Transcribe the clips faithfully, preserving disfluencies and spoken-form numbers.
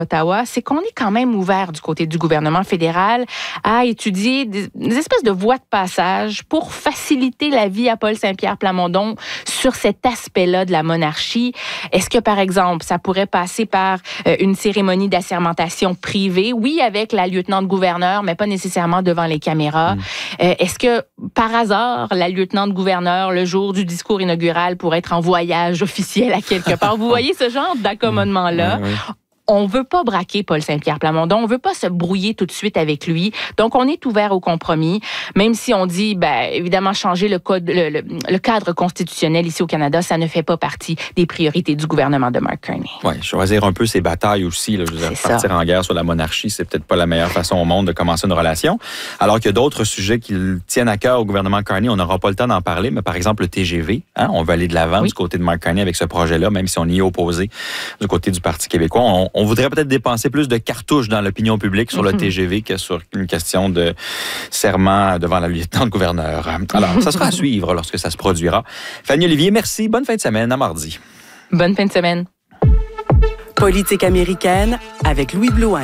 Ottawa, c'est qu'on est quand même ouvert du côté du gouvernement fédéral à étudier des, des espèces de voies de passage pour faciliter la vie à Paul Saint-Pierre Plamondon sur cet aspect-là de la monarchie. Est-ce que, par exemple, ça pourrait passer par euh, une cérémonie d'assermentation privée? Oui, avec la lieutenant-gouverneur, mais pas nécessairement devant les caméras. Mmh. Euh, est-ce que, par hasard, la lieutenant-gouverneur, le jour du discours inaugural, pourrait être en voyage officiel à quelque part? Vous voyez ce genre d'accommodement-là? Mmh. Oui, oui. On veut pas braquer Paul Saint-Pierre Plamondon, on veut pas se brouiller tout de suite avec lui. Donc, on est ouvert au compromis, même si on dit, ben, évidemment, changer le, code, le, le, le cadre constitutionnel ici au Canada, ça ne fait pas partie des priorités du gouvernement de Mark Carney. Oui, choisir un peu ses batailles aussi. Là, je veux dire, partir ça. en guerre sur la monarchie, c'est peut-être pas la meilleure façon au monde de commencer une relation. Alors qu'il y a d'autres sujets qui tiennent à cœur au gouvernement Carney, on n'aura pas le temps d'en parler, mais par exemple, le T G V, hein, on veut aller de l'avant oui. du côté de Mark Carney avec ce projet-là, même si on y est opposé du côté du Parti québécois. On, on voudrait peut-être dépenser plus de cartouches dans l'opinion publique sur mm-hmm. le T G V que sur une question de serment devant la lieutenant-gouverneur. Alors, ça sera à suivre lorsque ça se produira. Fanny Olivier, merci. Bonne fin de semaine. À mardi. Bonne fin de semaine. Politique américaine avec Louis Blouin.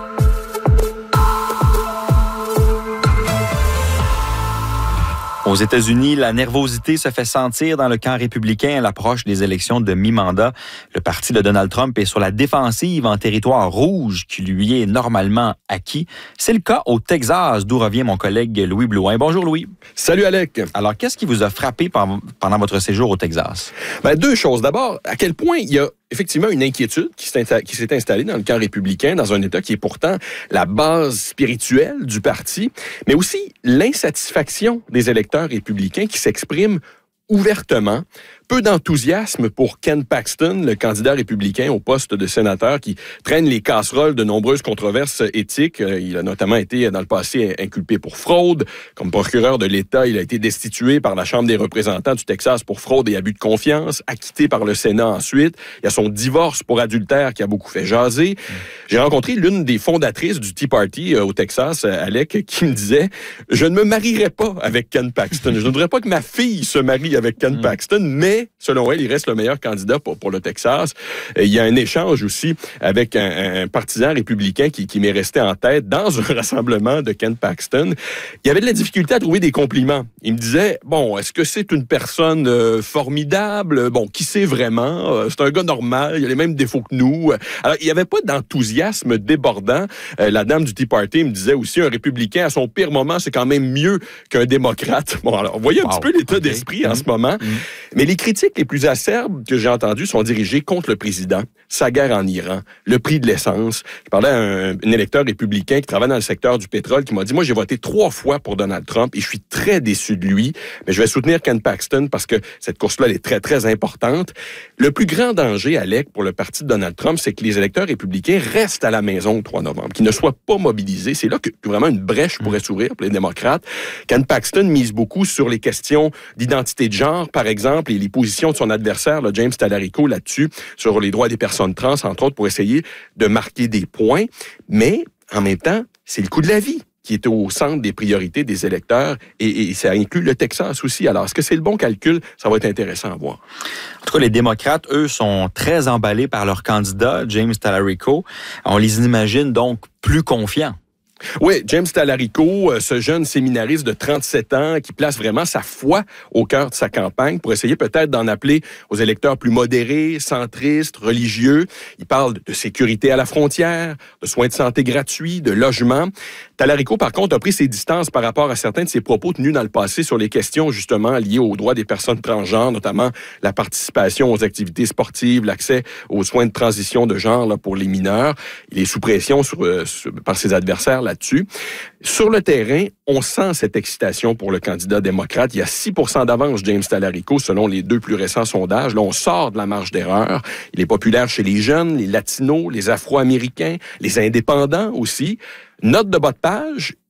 Aux États-Unis, la nervosité se fait sentir dans le camp républicain à l'approche des élections de mi-mandat. Le parti de Donald Trump est sur la défensive en territoire rouge qui lui est normalement acquis. C'est le cas au Texas, d'où revient mon collègue Louis Blouin. Bonjour Louis. Salut Alec. Alors, qu'est-ce qui vous a frappé pendant votre séjour au Texas? Ben, deux choses. D'abord, à quel point il y a effectivement une inquiétude qui s'est, qui s'est installée dans le camp républicain, dans un État qui est pourtant la base spirituelle du parti, mais aussi l'insatisfaction des électeurs républicains qui s'expriment ouvertement. Peu d'enthousiasme pour Ken Paxton, le candidat républicain au poste de sénateur qui traîne les casseroles de nombreuses controverses éthiques. Il a notamment été dans le passé inculpé pour fraude. Comme procureur de l'État, il a été destitué par la Chambre des représentants du Texas pour fraude et abus de confiance, acquitté par le Sénat ensuite. Il y a son divorce pour adultère qui a beaucoup fait jaser. J'ai rencontré l'une des fondatrices du Tea Party au Texas, Alec, qui me disait « Je ne me marierai pas avec Ken Paxton. Je ne voudrais pas que ma fille se marie avec Ken Paxton, mais selon elle, il reste le meilleur candidat pour, pour le Texas. Il y a un échange aussi avec un, un partisan républicain qui, qui m'est resté en tête dans un rassemblement de Ken Paxton. Il y avait de la difficulté à trouver des compliments. Il me disait, bon, est-ce que c'est une personne euh, formidable? Bon, qui c'est vraiment? Euh, c'est un gars normal, il a les mêmes défauts que nous. Alors, il n'y avait pas d'enthousiasme débordant. Euh, la dame du Tea Party me disait aussi, un républicain, à son pire moment, c'est quand même mieux qu'un démocrate. Bon, alors, vous voyez un wow. petit peu l'état okay. d'esprit mmh. en ce moment. Mmh. Mais les critiques les plus acerbes que j'ai entendues sont dirigées contre le président, sa guerre en Iran, le prix de l'essence. Je parlais à un, un électeur républicain qui travaille dans le secteur du pétrole qui m'a dit, moi, j'ai voté trois fois pour Donald Trump et je suis très déçu de lui, mais je vais soutenir Ken Paxton parce que cette course-là, elle est très, très importante. Le plus grand danger, Alec, pour le parti de Donald Trump, c'est que les électeurs républicains restent à la maison le trois novembre, qu'ils ne soient pas mobilisés. C'est là que vraiment une brèche pourrait s'ouvrir pour les démocrates. Ken Paxton mise beaucoup sur les questions d'identité de genre, par exemple, et les positions de son adversaire, là, James Talarico, là-dessus, sur les droits des personnes trans, entre autres, pour essayer de marquer des points. Mais, en même temps, c'est le coût de la vie qui est au centre des priorités des électeurs, et, et ça inclut le Texas aussi. Alors, est-ce que c'est le bon calcul? Ça va être intéressant à voir. En tout cas, les démocrates, eux, sont très emballés par leur candidat, James Talarico. On les imagine donc plus confiants. Oui, James Talarico, ce jeune séminariste de trente-sept ans qui place vraiment sa foi au cœur de sa campagne pour essayer peut-être d'en appeler aux électeurs plus modérés, centristes, religieux. Il parle de sécurité à la frontière, de soins de santé gratuits, de logement. Talarico, par contre, a pris ses distances par rapport à certains de ses propos tenus dans le passé sur les questions justement liées aux droits des personnes transgenres, notamment la participation aux activités sportives, l'accès aux soins de transition de genre là, pour les mineurs. Il est sous pression sur, euh, sur, par ses adversaires là-dessus. Sur le terrain, on sent cette excitation pour le candidat démocrate. Il y a six pour cent d'avance, James Talarico, selon les deux plus récents sondages. Là, on sort de la marge d'erreur. Il est populaire chez les jeunes, les latinos, les afro-américains, les indépendants aussi. Note de bas de page,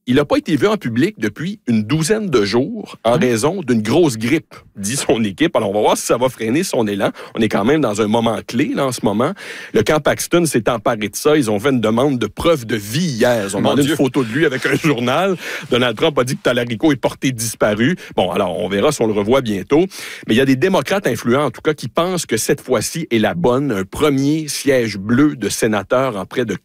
il n'a pas été vu en public depuis une douzaine de jours en raison d'une grosse grippe, dit son équipe. Alors, on va voir si ça va freiner son élan. On est quand même dans un moment clé, là, en ce moment. Le camp Paxton s'est emparé de ça. Ils ont fait une demande de preuve de vie hier. Ils ont demandé une photo de lui avec un journal. Donald Trump a dit que Talarico est porté disparu. Bon, alors, on verra si on le revoit bientôt. Mais il y a des démocrates influents, en tout cas, qui pensent que cette fois-ci est la bonne. Un premier siège bleu de sénateur en près de